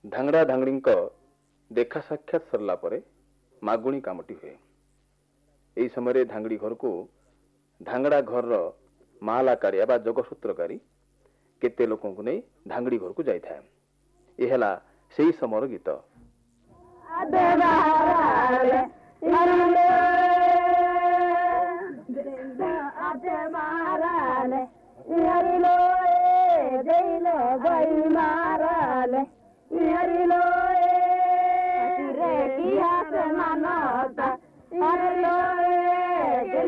धांगड़ा धांगड़ी देखा साक्षात सरला परे मागुणी कामटी हुए। यही समय धांगड़ी घर को धांगड़ा घर मालाकारिया बा जगसूत्रकारी केते लोकों को नहीं धांगड़ी घर को जाई था। यह हला सही समर गीत। Hare